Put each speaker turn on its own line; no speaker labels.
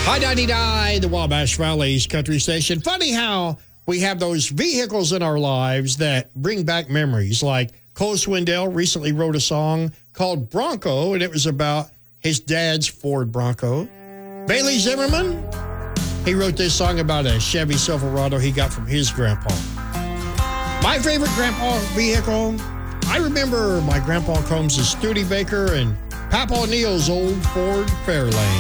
I-99, the Wabash Valley's country station. Funny how we have those vehicles in our lives that bring back memories. Like Cole Swindell recently wrote a song called Bronco, and it was about his dad's Ford Bronco. Bailey Zimmerman, he wrote this song about a Chevy Silverado he got from his grandpa. My favorite grandpa vehicle, I remember my grandpa Combs' Studebaker and Papa Neil's old Ford Fairlane.